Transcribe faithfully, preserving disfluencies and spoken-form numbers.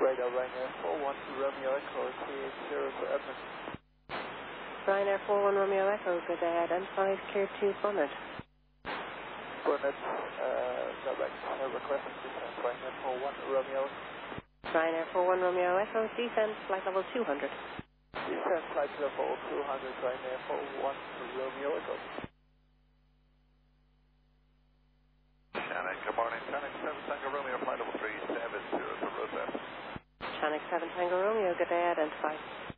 Radar Ryanair four one Romeo Echo, T H zero for Edmund. Ryanair four one Romeo Echo, good ahead, and five clear to Bonnet. Bonnet, uh, direct uh, request descent, Ryanair four one Romeo. Ryanair four one Romeo Echo, descent flight level two hundred. Descent flight level two hundred, Ryanair four one Romeo Echo. Shannon, good morning. Shannon seven Tango Romeo, flight level three seven zero for Rosette. Shannon seven Tango Romeo, good day, identify.